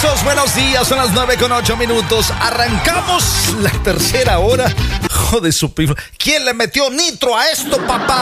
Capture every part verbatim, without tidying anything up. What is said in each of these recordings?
Primazos, buenos días, son las nueve con ocho minutos. Arrancamos la tercera hora. Joder, su pifla. ¿Quién le metió nitro a esto,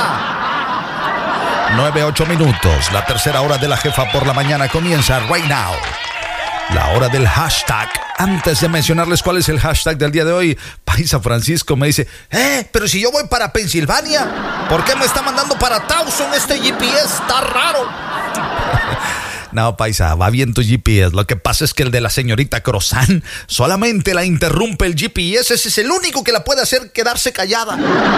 papá? nueve, ocho minutos. La tercera hora de la jefa por la mañana comienza right now. La hora del hashtag. Antes de mencionarles cuál es el hashtag del día de hoy, Paisa Francisco me dice: Eh, pero si yo voy para Pensilvania, ¿por qué me está mandando para Towson este G P S? Está raro. No, Paisa, va bien tu G P S. Lo que pasa es que el de la señorita Crozán solamente la interrumpe el G P S. Ese es el único que la puede hacer quedarse callada.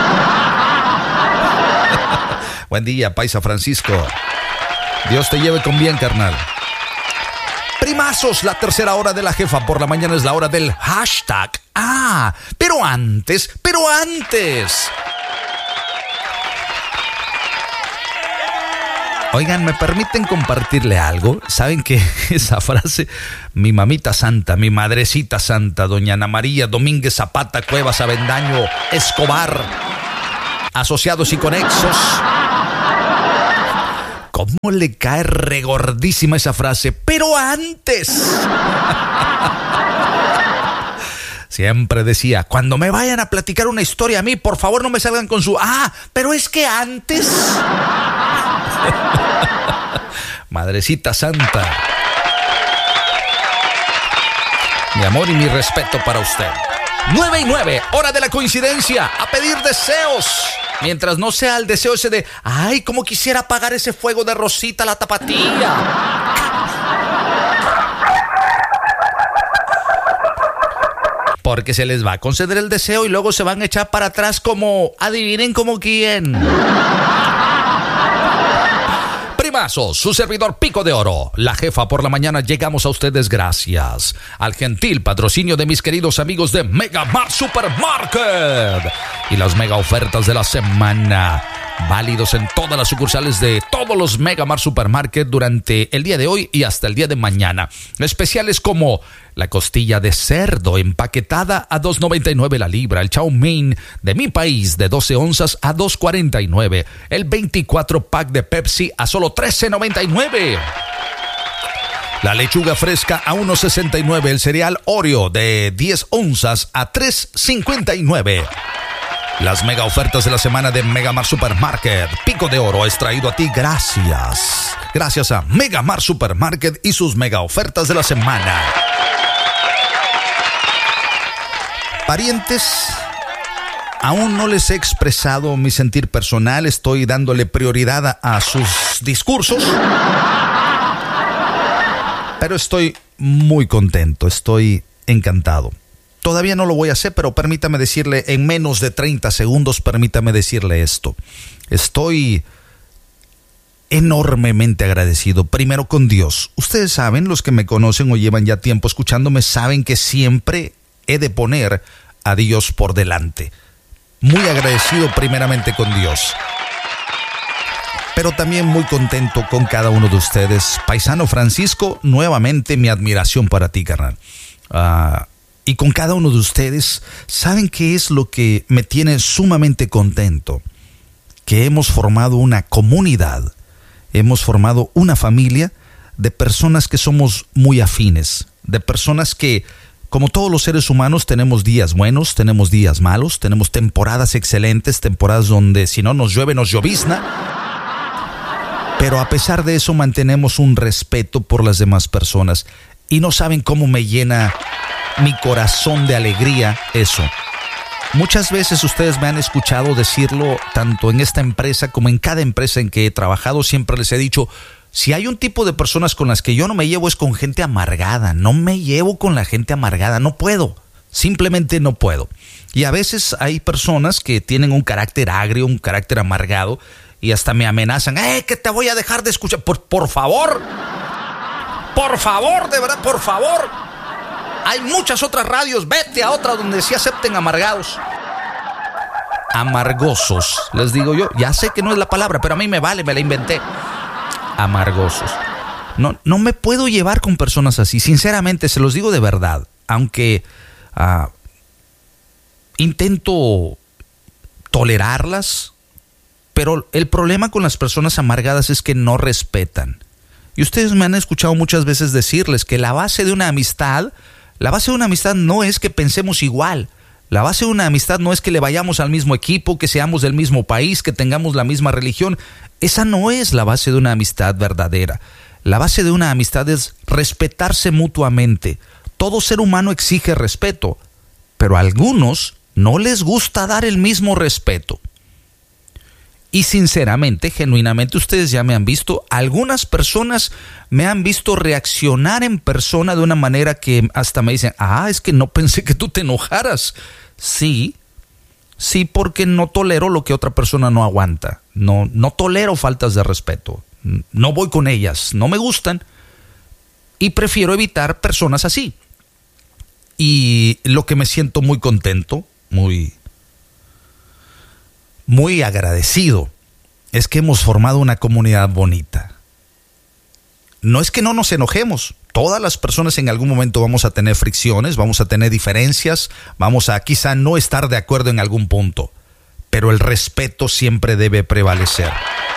Buen día, Paisa Francisco. Dios te lleve con bien, carnal. Primazos, la tercera hora de la jefa por la mañana es la hora del hashtag. Ah, pero antes, pero antes. Oigan, ¿me permiten compartirle algo? ¿Saben que esa frase? Mi mamita santa, mi madrecita santa, doña Ana María Domínguez Zapata, Cuevas, Avendaño, Escobar, asociados y conexos. ¿Cómo le cae regordísima esa frase? Pero antes. Siempre decía, cuando me vayan a platicar una historia a mí, por favor no me salgan con su... Ah, pero es que antes... Madrecita santa. Mi amor y mi respeto para usted. nueve y nueve, hora de la coincidencia. A pedir deseos. Mientras no sea el deseo ese de, ay, cómo quisiera apagar ese fuego de Rosita la Tapatía. Porque se les va a conceder el deseo y luego se van a echar para atrás como, adivinen como quién. Primazos, su servidor Pico de Oro, la jefa por la mañana, llegamos a ustedes gracias al gentil patrocinio de mis queridos amigos de Mega Mart Supermarket y las mega ofertas de la semana, válidos en todas las sucursales de todos los Mega Mart Supermarket durante el día de hoy y hasta el día de mañana. Especiales como la costilla de cerdo empaquetada a dos noventa y nueve la libra, el chow mein de mi país de doce onzas a dos cuarenta y nueve, el veinticuatro pack de Pepsi a solo trece noventa y nueve. La lechuga fresca a uno sesenta y nueve, el cereal Oreo de diez onzas a tres cincuenta y nueve. Las mega ofertas de la semana de Mega Mart Supermarket. Pico de Oro es traído a ti gracias. Gracias a Mega Mart Supermarket y sus mega ofertas de la semana. Parientes, aún no les he expresado mi sentir personal. Estoy dándole prioridad a, a sus discursos. Pero estoy muy contento, estoy encantado. Todavía no lo voy a hacer, pero permítame decirle, en menos de treinta segundos, permítame decirle esto. Estoy enormemente agradecido, primero con Dios. Ustedes saben, los que me conocen o llevan ya tiempo escuchándome, saben que siempre he de poner a Dios por delante. Muy agradecido primeramente con Dios. Pero también muy contento con cada uno de ustedes. Paisano Francisco, nuevamente mi admiración para ti, carnal. Ah... Uh, Y con cada uno de ustedes, ¿saben qué es lo que me tiene sumamente contento? Que hemos formado una comunidad, hemos formado una familia de personas que somos muy afines, de personas que, como todos los seres humanos, tenemos días buenos, tenemos días malos, tenemos temporadas excelentes, temporadas donde si no nos llueve, nos llovizna. Pero a pesar de eso mantenemos un respeto por las demás personas. Y no saben cómo me llena mi corazón de alegría eso. Muchas veces ustedes me han escuchado decirlo, tanto en esta empresa como en cada empresa en que he trabajado. Siempre les he dicho, si hay un tipo de personas con las que yo no me llevo es con gente amargada. No me llevo con la gente amargada, no puedo, simplemente no puedo. Y a veces hay personas que tienen un carácter agrio, un carácter amargado, y hasta me amenazan, eh, que te voy a dejar de escuchar. Por, por favor, por favor, de verdad, por favor. Hay muchas otras radios, vete a otra donde sí acepten amargados. Amargosos, les digo yo. Ya sé que no es la palabra, pero a mí me vale, me la inventé. Amargosos. No, no me puedo llevar con personas así, sinceramente, se los digo de verdad. Aunque uh, intento tolerarlas, pero el problema con las personas amargadas es que no respetan. Y ustedes me han escuchado muchas veces decirles que la base de una amistad, la base de una amistad no es que pensemos igual. La base de una amistad no es que le vayamos al mismo equipo, que seamos del mismo país, que tengamos la misma religión. Esa no es la base de una amistad verdadera. La base de una amistad es respetarse mutuamente. Todo ser humano exige respeto, pero a algunos no les gusta dar el mismo respeto. Y sinceramente, genuinamente, ustedes ya me han visto, algunas personas me han visto reaccionar en persona de una manera que hasta me dicen, ah, es que no pensé que tú te enojaras. Sí, sí, porque no tolero lo que otra persona no aguanta. No, no tolero faltas de respeto. No voy con ellas, no me gustan. Y prefiero evitar personas así. Y lo que me siento muy contento, muy... muy agradecido, es que hemos formado una comunidad bonita. No es que no nos enojemos. Todas las personas en algún momento vamos a tener fricciones, vamos a tener diferencias, vamos a quizá no estar de acuerdo en algún punto, pero el respeto siempre debe prevalecer.